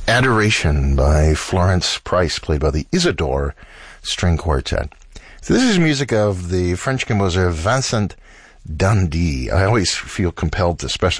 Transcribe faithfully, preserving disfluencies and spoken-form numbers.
Adoration by Florence Price, played by the Isidore String Quartet. So this is music of the French composer Vincent Dandy. I always feel compelled to specially